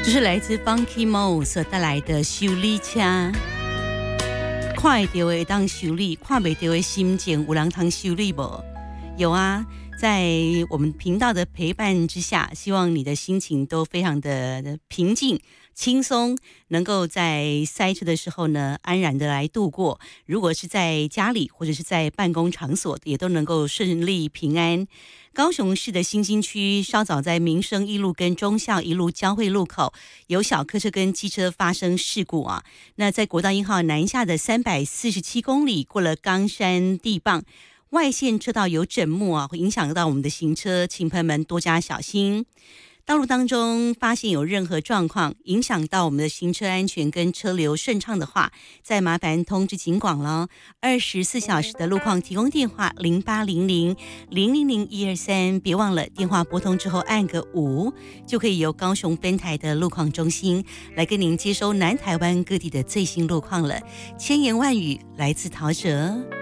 这是来自 Funky Mo 所带来的修理车，看得到的当修理，看不到的心情有人通修理不？有啊，在我们频道的陪伴之下，希望你的心情都非常的平静、轻松，能够在塞车的时候呢，安然的来度过。如果是在家里或者是在办公场所，也都能够顺利平安。高雄市的新兴区稍早在民生一路跟忠孝一路交汇路口有小客车跟机车发生事故啊。那在国道1号南下的347公里过了冈山地磅，外线车道有整木啊，会影响到我们的行车，请朋友们多加小心。道路当中发现有任何状况影响到我们的行车安全跟车流顺畅的话，再麻烦通知警广了。24小时的路况提供电话0800-000-123，别忘了电话拨通之后按个5，就可以由高雄分台的路况中心来跟您接收南台湾各地的最新路况了。千言万语来自陶喆。